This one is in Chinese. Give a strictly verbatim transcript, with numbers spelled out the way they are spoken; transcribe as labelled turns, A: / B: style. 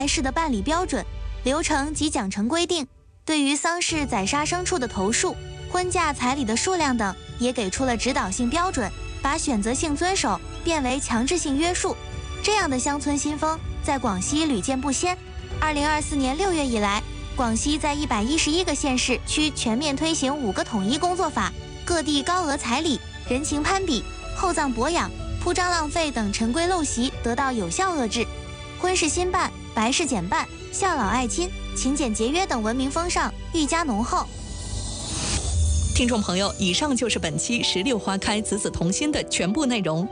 A: 事的办理标准、流程及奖惩规定，对于丧事宰杀牲畜的头数、婚嫁彩礼的数量等，也给出了指导性标准，把选择性遵守变为强制性约束。这样的乡村新风在广西屡见不鲜。二零二四年六月以来，广西在一百一十一个县市区全面推行五个统一工作法，各地高额彩礼、人情攀比、厚葬薄养、铺张浪费等陈规陋习得到有效遏制，婚事新办、白事简办、孝老爱亲、勤俭节约等文明风尚愈加浓厚。
B: 听众朋友，以上就是本期十六花开子子同心的全部内容。